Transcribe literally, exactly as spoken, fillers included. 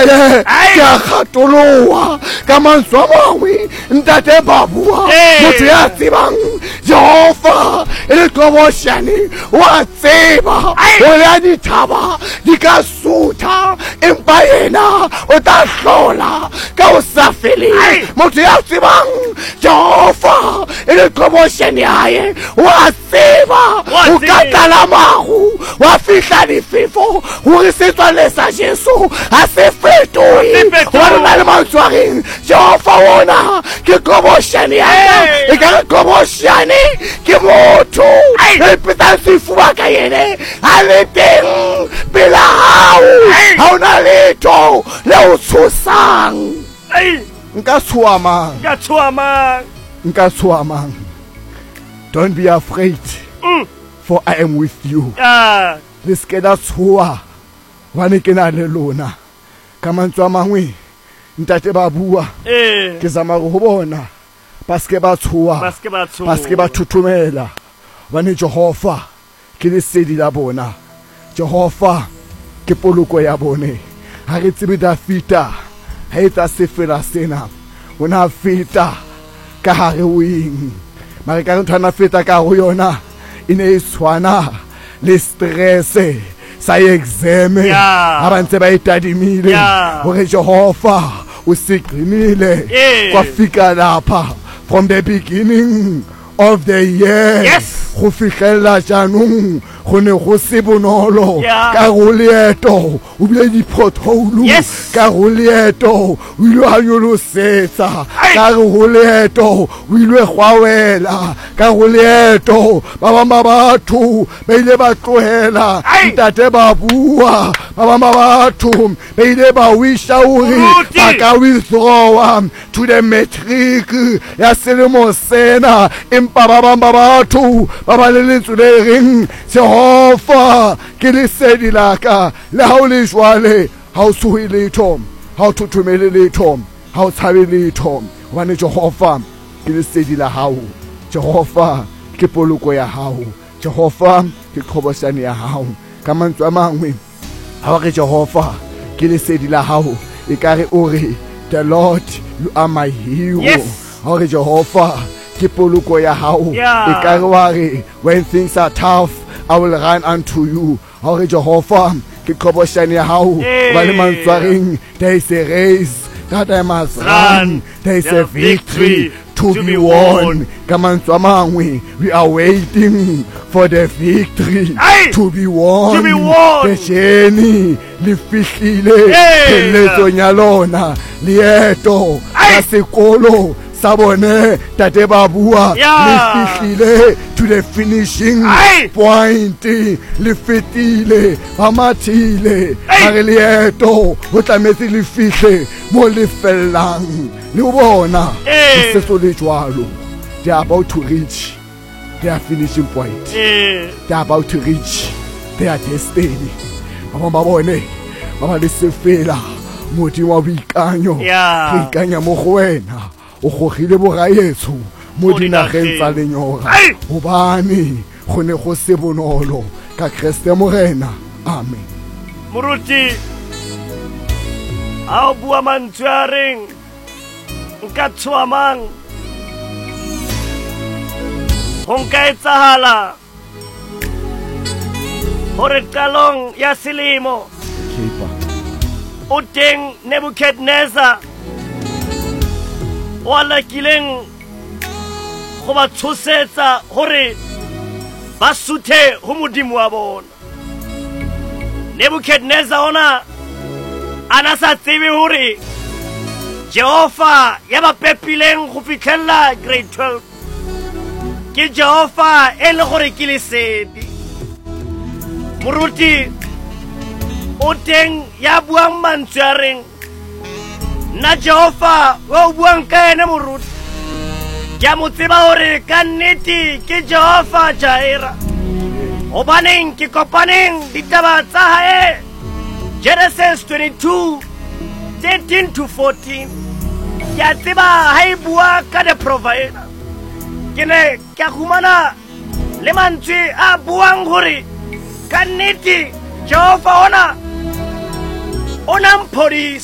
jwale ke a kgatoloha ka mantswe a mangwe ntate Babua motho ya tsebang Jehova e le qoboshane wa tseba o ya dithaba di ka sutha empa yena o tla hlola ka o sa fele motho ya tsebang Jehova e le qoboshane hae wa tseba o ka tlala mahu wa fihla difefo hore setswalle sa Jesu a se fetohe wa rona le mantswareng Jehova wona ke qoboshane ya e ka re qoboshane ke motho e petang sefuba ka yene a le teng pela hao ha o na letho le o tshosang nka tshoha mang nka tshoha mang nka tshoha mang. Don't be afraid, mm. for I am with you. Ah. Le ske la tshoha wane ke na le lona ka mantswe a mangwe ntate Babua eh ke zama go bona paske ba tshoha Baske ba tshoha. paske ba thuthumela wane Jehova ke lesedi la bona, Jehova ke poloko ya bone ha re tsebe da fita ha etsa se fela sena o na fita ka hare wing mare ka ntwana feta ka ho yona ine e tshwana le stress sa exam Yeah. abantse ba itadimile Yeah. hore Jehova o siqinile Yeah. kwafika lapha from the beginning of the year. Yes. Go fihlella jaanong go ne go se bonolo Yeah. ka go leeto o bile di pothole Yes. ka go leeto o ile a nyolosetsa ka go leeto o ile gwawela ka go leeto ba bang ba batho ba ile ba tlohela ntate Babua ba bang ba batho ba ile ba wisha hore ba ka withdraw to the matric ya selemo sena empa ba bang ba batho ba ba le lentswe le reng Jehova ke lesedi laka le ha o le jwale ha o tshohe letho ha o thuthumele letho ha o tshabe letho hobane Jehova ke lesedi la hao, Jehova ke poloko ya hao, Jehova ke qoboshane ya hao ka mantswe a mangwe ha re Jehova ke lesedi la hao e kare o re the Lord you are my hero. Yes. ha re Jehova ke poloko ya hao Yeah. e kare wa re when things are tough I will run unto you. ha re Jehova ke qoboshane ya hao Yeah. ba le mantswareng there is a race that I must run, Run. there is There's a victory to be won. Ka mantswe a mangwe we are waiting for the victory Aye. to be won. To be won. The journey le fihlile Yeah. pheletsong ya lona leeto Aye. la sekolo sa bone tate Babua Yeah. le fihlile to the finishing Aye. point le fetile ba mathile Aye. ha re leeto o tlametse le fihle mo le fellang le bona Eh. se so le jwalo they are about to reach their finishing point, eh they are about to reach their destiny ba bang ba bone ba ba le sefela modimo wa boikanyo Yeah. re ikanya mo go wena o gogile bogaetso mo Mo dinageng tsa dinageng. lenyora Aye. gobane go ne go se bonolo ka Kriste morena amen. moruti a o bua mantswe a reng nka tshoha mang ho nka etsahala hore qalong ya selemo Keeper. o teng Nebuchadnezzar o lakileng go ba tshosetsa hore ba suthe ho modimo wa bona. Nebuchadnezzar ona ana sa tsebe hore Jehova ya ba pepileng go fitlhella grade twelve ke Jehova e le gore ke lesedi. Moruti o teng ya buang mantswe a reng na Jehova o buang ka ene moruti ke a mo tseba hore ka nnete ke Jehova Jaira hobaneng ke kopaneng ditaba tsa hae Genesis twenty-two thirteen to fourteen ke a tseba ha e bua ka the provider ke ne ke a humana le mantswe a buang hore ka nnete Jehova ona ona mphodisa